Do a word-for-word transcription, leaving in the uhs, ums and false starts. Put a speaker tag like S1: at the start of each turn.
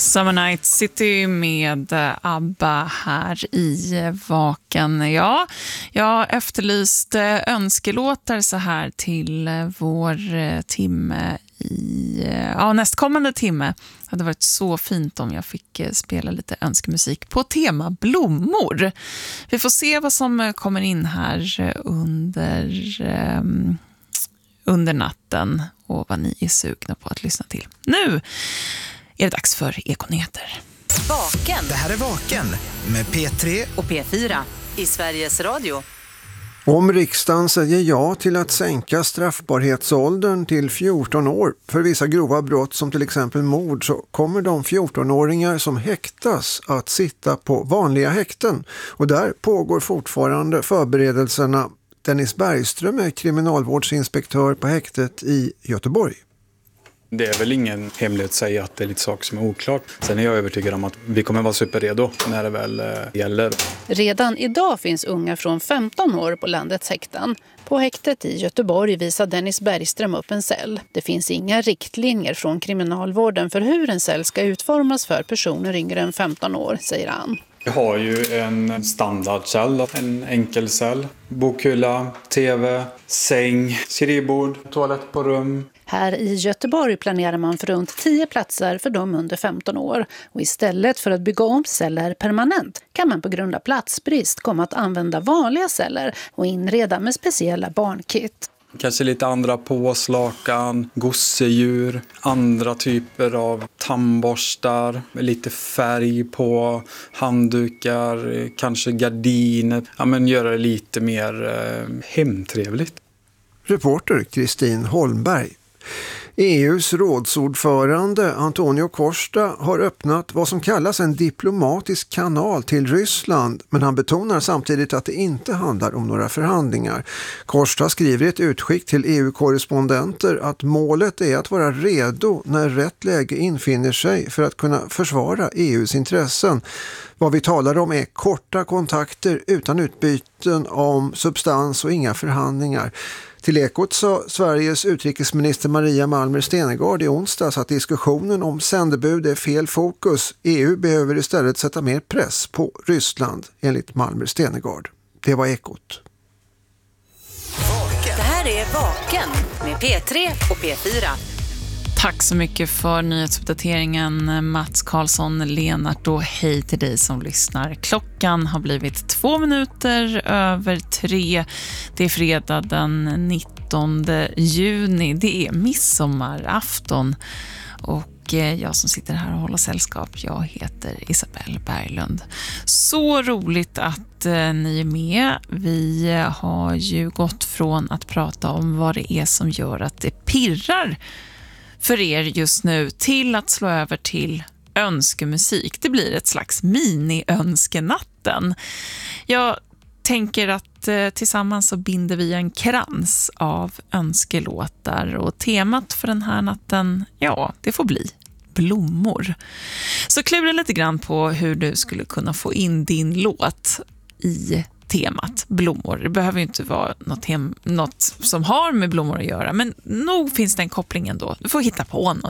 S1: Summer Night City med ABBA här i Vaken. Ja, jag efterlyste önskelåtar så här till vår timme i ja, nästkommande timme. Det hade varit så fint om jag fick spela lite önskemusik på tema blommor. Vi får se vad som kommer in här under, um, under natten och vad ni är sugna på att lyssna till. Nu är det dags för Ekonyheter.
S2: Vaken.
S3: Det här är Vaken med P tre
S2: och P fyra i Sveriges Radio.
S4: Om riksdagen säger ja till att sänka straffbarhetsåldern till fjorton år för vissa grova brott som till exempel mord, så kommer de fjortonåringar som häktas att sitta på vanliga häkten. Och där pågår fortfarande förberedelserna. Dennis Bergström är kriminalvårdsinspektör på häktet i Göteborg.
S5: Det är väl ingen hemlighet att säga att det är lite saker som är oklart. Sen är jag övertygad om att vi kommer vara superredo när det väl eh, gäller.
S6: Redan idag finns unga från femton år på landets häkten. På häktet i Göteborg visar Dennis Bergström upp en cell. Det finns inga riktlinjer från kriminalvården för hur en cell ska utformas för personer yngre än femton år, säger han.
S5: Vi har ju en standardcell, en enkelcell, bokhylla, tv, säng, skrivbord, toalett på rum.
S6: Här i Göteborg planerar man för runt tio platser för de under femton år. Och istället för att bygga om celler permanent kan man på grund av platsbrist komma att använda vanliga celler och inreda med speciella barnkit.
S5: Kanske lite andra påslakan, gosedjur, andra typer av tandborstar, lite färg på handdukar, kanske gardiner. Ja, men göra det lite mer eh, hemtrevligt.
S4: Reporter Kristin Holmberg. E U:s rådsordförande Antonio Costa har öppnat vad som kallas en diplomatisk kanal till Ryssland, men han betonar samtidigt att det inte handlar om några förhandlingar. Costa skriver i ett utskick till E U-korrespondenter att målet är att vara redo när rätt läge infinner sig för att kunna försvara E U:s intressen. Vad vi talar om är korta kontakter utan utbyten om substans och inga förhandlingar. Till Ekot sa Sveriges utrikesminister Maria Malmer Stenergard i onsdags att diskussionen om sändebud är fel fokus. E U behöver istället sätta mer press på Ryssland, enligt Malmer Stenergard. Det var Ekot.
S2: Det här är Vaken med P tre och P fyra.
S1: Tack så mycket för nyhetsuppdateringen, Mats Karlsson, Lenart, och hej till dig som lyssnar. Klockan har blivit två minuter över tre. Det är fredag den nittonde juni. Det är midsommarafton och jag som sitter här och håller sällskap, jag heter Isabelle Berglund. Så roligt att ni är med. Vi har ju gått från att prata om vad det är som gör att det pirrar för er just nu till att slå över till önskemusik. Det blir ett slags mini-önskenatten. Jag tänker att eh, tillsammans så binder vi en krans av önskelåtar, och temat för den här natten, ja, det får bli blommor. Så klura lite grann på hur du skulle kunna få in din låt i temat blommor. Det behöver ju inte vara något, hem, något som har med blommor att göra, men nog finns det en koppling ändå. Du får hitta på något.